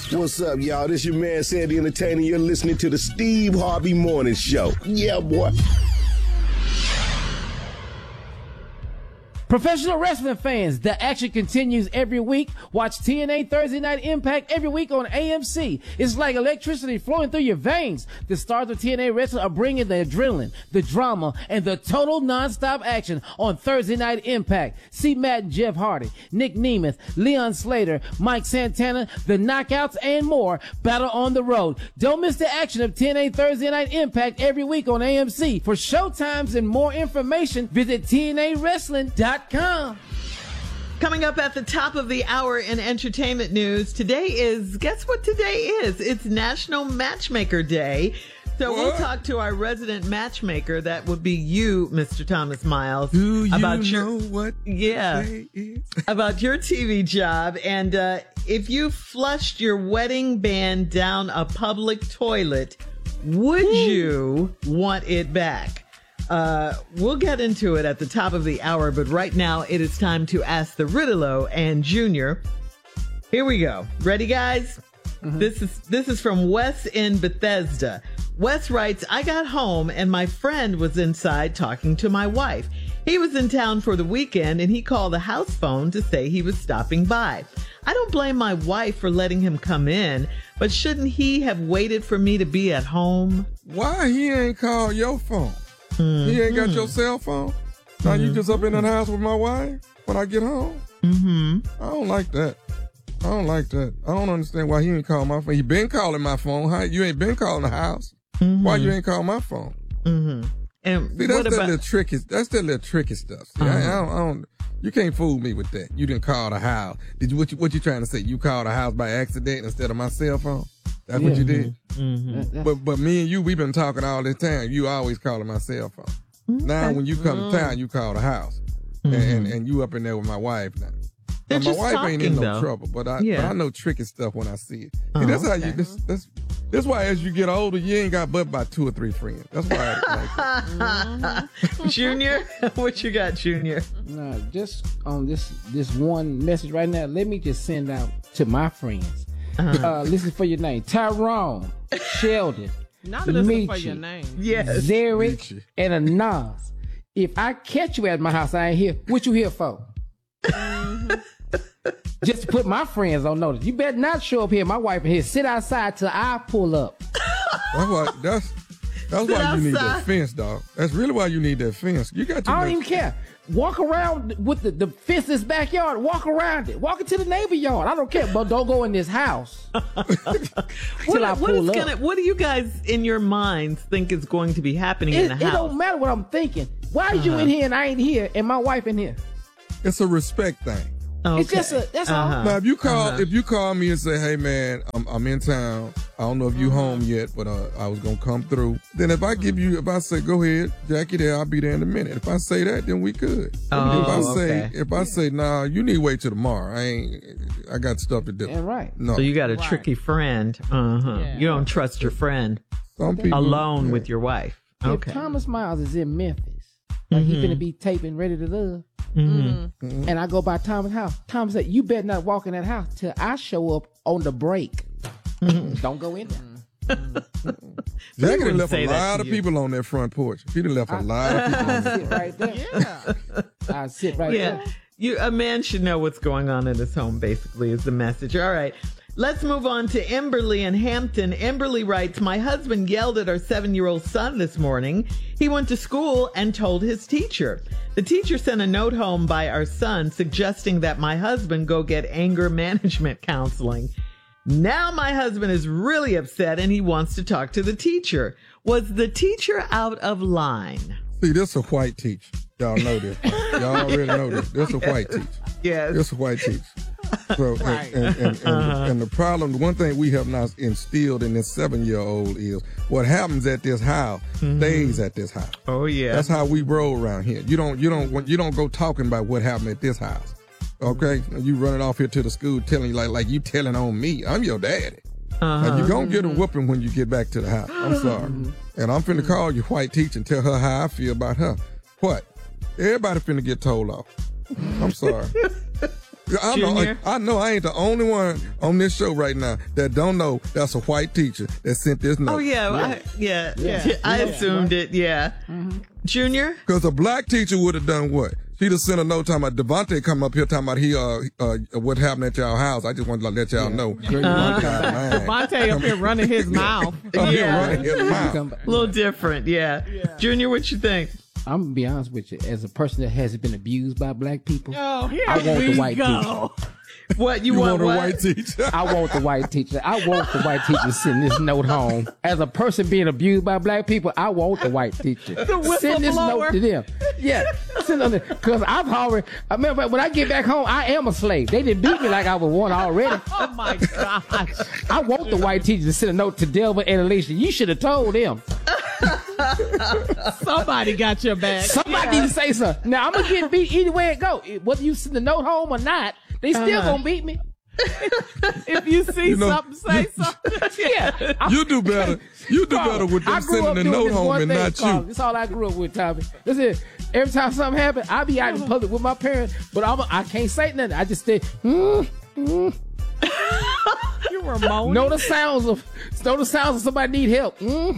What's up, y'all? This your man, Sandy Entertainer. You're listening to the Steve Harvey Morning Show. Yeah, boy. Professional wrestling fans, the action continues every week. Watch TNA Thursday Night Impact every week on AMC. It's like electricity flowing through your veins. The stars of TNA Wrestling are bringing the adrenaline, the drama, and the total non-stop action on Thursday Night Impact. See Matt and Jeff Hardy, Nick Nemeth, Leon Slater, Mike Santana, the Knockouts, and more battle on the road. Don't miss the action of TNA Thursday Night Impact every week on AMC. For showtimes and more information, visit TNAWrestling.com. Coming up at the top of the hour in entertainment news, today is, guess what today is? It's National Matchmaker Day. So we'll talk to our resident matchmaker. That would be you, Mr. Thomas Miles. Do you about know what day is? About your TV job. And if you flushed your wedding band down a public toilet, would you want it back? We'll get into it at the top of the hour, but right now it is time to ask the Riddle and Junior. Here we go. Ready, guys? Mm-hmm. This is from Wes in Bethesda. Wes writes, I got home and my friend was inside talking to my wife. He was in town for the weekend and he called the house phone to say he was stopping by. I don't blame my wife for letting him come in, but shouldn't he have waited for me to be at home? Why he ain't called your phone? He ain't got your cell phone? Now you just up in the house with my wife when I get home? I don't like that. I don't understand why he ain't called my phone. He been calling my phone. How you ain't been calling the house? Why you ain't called my phone? And see, that's that little tricky stuff. See, I don't. You can't fool me with that. You didn't call the house. Did you? What you trying to say? You called the house by accident instead of my cell phone? That's what you did. But me and you, we've been talking all this time. You always calling my cell phone. Now when you come to town, you call the house, and you up in there with my wife now. My wife ain't in no trouble, but I know tricky stuff when I see it. See, that's how you. That's why as you get older, you ain't got but about 2 or 3 friends. That's why I like it. Junior, what you got, Junior? No, just on this one message right now, let me just send out to my friends. Listen for your name. Tyrone, Sheldon, not listen for your name. Yes. Zeric, and Anaz. If I catch you at my house, I ain't here. What you here for? Just to put my friends on notice. You better not show up here. My wife in here. Sit outside till I pull up. That's why you need that fence, dog. That's really why you need that fence. You got. I don't even care. Walk around with the fenceless backyard. Walk around it. Walk into the neighbor yard. I don't care, but don't go in this house. Till I pull up. What do you guys in your minds think is going to be happening in the house? It don't matter what I'm thinking. Why are you in here and I ain't here and my wife in here? It's a respect thing. Okay. It's just that's all. Now, if you call me and say, "Hey, man, I'm in town. I don't know if you home yet, but I was gonna come through." Then if I say, "Go ahead, Jackie, there, I'll be there in a minute." If I say that, then we good. If I say, "Nah, you need to wait till tomorrow. I got stuff to do." Yeah, right. No. So you got a tricky friend. Yeah. You don't trust your friend. Some people alone with your wife. Okay. If Thomas Miles is in Memphis, like he finna be taping Ready to Love. And I go by Thomas' house. Thomas said, you better not walk in that house till I show up on the break. Don't go in there. Jackie done left a lot of people on that front porch. She done left a lot of people on sit right there. Yeah. I sit right there. A man should know what's going on in his home, basically, is the message. All right. Let's move on to Emberly in Hampton. Emberly writes, my husband yelled at our 7-year-old son this morning. He went to school and told his teacher. The teacher sent a note home by our son suggesting that my husband go get anger management counseling. Now my husband is really upset and he wants to talk to the teacher. Was the teacher out of line? See, this is a white teacher. Y'all know this. Y'all already know this. This is a white teacher. Yes. This is a white teacher. So, right. and the problem, the one thing we have now instilled in this 7-year-old is what happens at this house stays at this house. Oh yeah, that's how we roll around here. You don't go talking about what happened at this house. Okay, you running off here to the school telling like you telling on me. I'm your daddy. And you're gonna get a whooping when you get back to the house. I'm sorry, and I'm finna call your white teacher and tell her how I feel about her. What? Everybody finna get told off. I'm sorry. I know I ain't the only one on this show right now that don't know that's a white teacher that sent this note. Oh, yeah. I assumed it. Yeah. Mm-hmm. Junior? Because a black teacher would have done what? She'd have sent a note talking about Devontae come up here talking about what happened at y'all house. I just wanted to let y'all know. Devontae up here running his mouth. Running his mouth. A little different, yeah. Junior, what you think? I'm gonna be honest with you. As a person that hasn't been abused by black people, I want the white teacher. What you want? A white teacher? I want the white teacher. I want the white teacher to send this note home. As a person being abused by black people, I want the white teacher. Send this note to them. Yeah, send them because I remember when I get back home, I am a slave. They didn't beat me like I was one already. Oh my gosh! I want the white teacher to send a note to Delva and Alicia. You should have told them. Somebody got your back. Somebody need to say something. Now I'm gonna get beat either way it go. Whether you send the note home or not, they still gonna beat me. If you see something, say something. Yeah. You do better. You do better with them sending the note home and not you. That's all I grew up with, Tommy. That's it. Every time something happened, I be out in public with my parents, but I can't say nothing. I just stay. You were moaning. Know the sounds of somebody need help.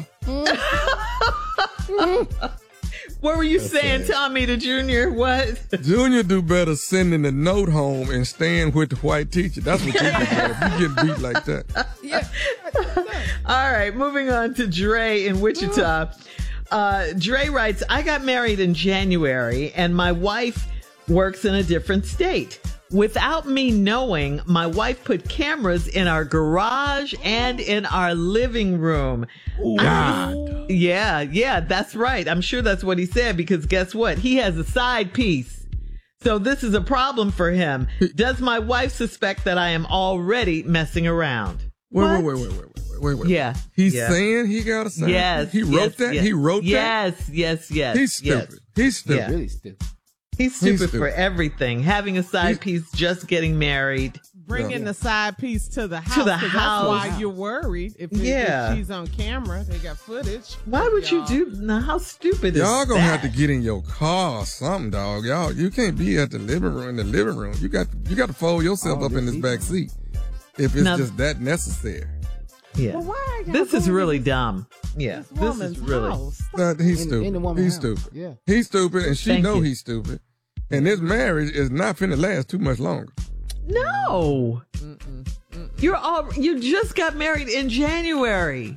What were you saying, Tommy to Junior? What? Junior do better sending the note home and staying with the white teacher. That's what you do better. If you get beat like that. Yeah. All right, moving on to Dre in Wichita. Dre writes, I got married in January and my wife works in a different state. Without me knowing, my wife put cameras in our garage and in our living room. God. Yeah, that's right. I'm sure that's what he said because guess what? He has a side piece. So this is a problem for him. Does my wife suspect that I am already messing around? Wait. Yeah. He's saying he got a side piece? Yes. He wrote that? Yes. He wrote that? Yes. He's stupid. Yes. He's stupid. Yeah. Really stupid. He's stupid for everything. Having a side piece, just getting married. Bringing the side piece to the house. To the 'cause house. That's why you're worried. If she's on camera, they got footage. Why would you do? Now, how stupid is that? Y'all gonna have to get in your car or something, dog. Y'all, you can't be at the living room. In the living room, you got to fold yourself up in this back seat if it's just that necessary. Yeah. Well, why this is really dumb. Yeah. This is really. He's stupid. He's stupid. Yeah. He's stupid, and she know he's stupid. And this marriage is not finna last too much longer. No. You just got married in January.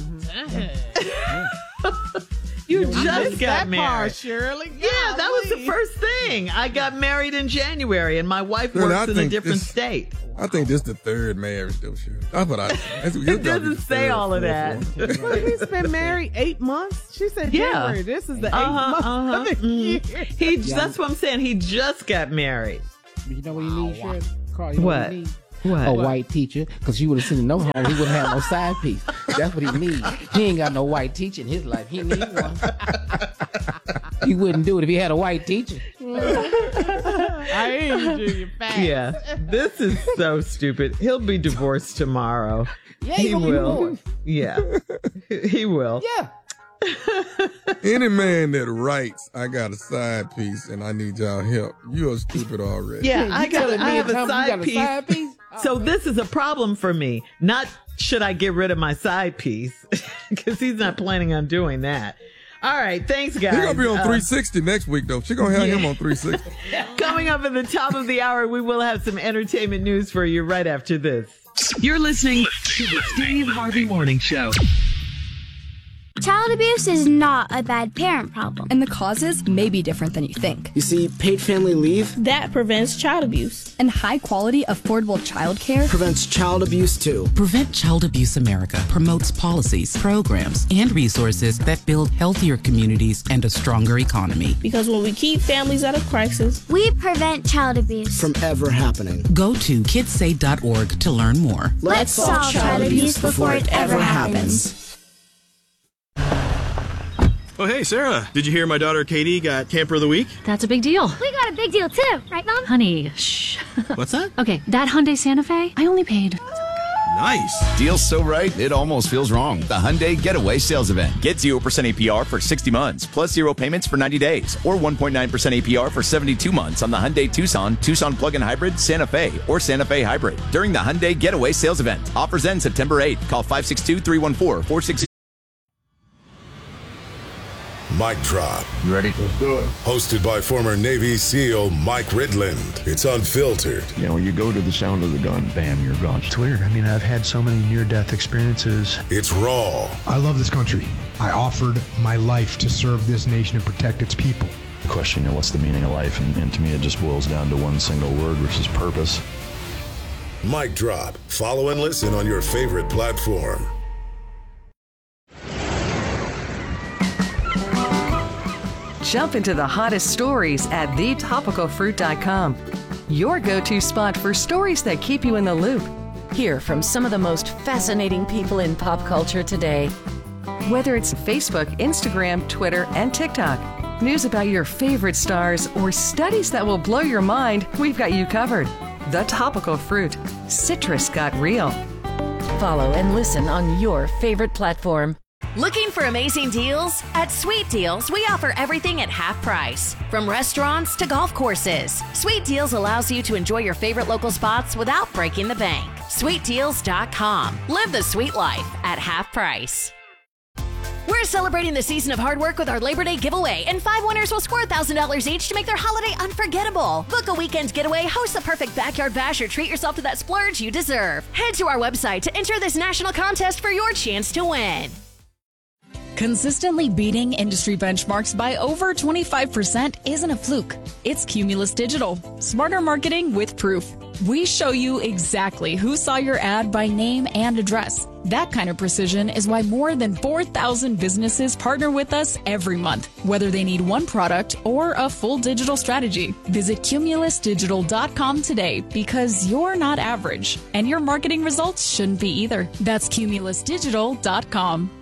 You just got married. Part, Shirley. Yeah, that was the first thing. I got married in January, and my wife works in a different state. I think this is the third marriage, though, sure. That's what I think. It doesn't say all of that. Well, he's been married 8 months. She said January. This is the 8th month of the year. That's what I'm saying. He just got married. You know what he needs, Shirley? Carl, what? A white teacher, because you would have sent a note home, he wouldn't have no side piece. That's what he needs. He ain't got no white teacher in his life. He needs one. He wouldn't do it if he had a white teacher. I ain't you fast. Yeah, this is so stupid. He'll be divorced tomorrow. Yeah, he will. Yeah, he will. Yeah. Any man that writes, I got a side piece and I need y'all help, you're stupid already. Yeah, I have a side piece. So this is a problem for me. Not should I get rid of my side piece, because he's not planning on doing that. All right, thanks, guys. He's going to be on 360 next week, though. She's going to have him on 360. Coming up at the top of the hour, we will have some entertainment news for you right after this. You're listening to the Steve Harvey Morning Show. Child abuse is not a bad parent problem. And the causes may be different than you think. You see, paid family leave That prevents child abuse. And high-quality, affordable childcare prevents child abuse, too. Prevent Child Abuse America promotes policies, programs, and resources that build healthier communities and a stronger economy. Because when we keep families out of crisis, we prevent child abuse from ever happening. Go to kidsaid.org to learn more. Let's solve child abuse before it ever happens. Oh, hey, Sarah. Did you hear my daughter Katie got Camper of the Week? That's a big deal. We got a big deal, too. Right, Mom? Honey, shh. What's that? Okay, that Hyundai Santa Fe, I only paid Nice. Deal's so right, it almost feels wrong. The Hyundai Getaway Sales Event. Get 0% APR for 60 months, plus 0 payments for 90 days, or 1.9% APR for 72 months on the Hyundai Tucson, Tucson Plug-in Hybrid, Santa Fe, or Santa Fe Hybrid during the Hyundai Getaway Sales Event. Offers end September 8th. Call 562-314-46. Mic Drop. You ready? Let's do it. Hosted by former Navy SEAL Mike Ridland. It's unfiltered. You know, when you go to the sound of the gun, bam, you're gone. It's weird. I mean, I've had so many near-death experiences. It's raw. I love this country. I offered my life to serve this nation and protect its people. The question, what's the meaning of life? And to me, it just boils down to one single word, which is purpose. Mic Drop. Follow and listen on your favorite platform. Jump into the hottest stories at thetopicalfruit.com. Your go-to spot for stories that keep you in the loop. Hear from some of the most fascinating people in pop culture today. Whether it's Facebook, Instagram, Twitter, and TikTok, news about your favorite stars, or studies that will blow your mind, we've got you covered. The Topical Fruit. Citrus got real. Follow and listen on your favorite platform. Looking for amazing deals? At Sweet Deals, we offer everything at half price. From restaurants to golf courses, Sweet Deals allows you to enjoy your favorite local spots without breaking the bank. SweetDeals.com. Live the sweet life at half price. We're celebrating the season of hard work with our Labor Day giveaway, and 5 winners will score $1,000 each to make their holiday unforgettable. Book a weekend getaway, host the perfect backyard bash, or treat yourself to that splurge you deserve. Head to our website to enter this national contest for your chance to win. Consistently beating industry benchmarks by over 25% isn't a fluke. It's Cumulus Digital. Smarter marketing with proof. We show you exactly who saw your ad by name and address. That kind of precision is why more than 4,000 businesses partner with us every month, whether they need one product or a full digital strategy. Visit cumulusdigital.com today, because you're not average, and your marketing results shouldn't be either. That's cumulusdigital.com.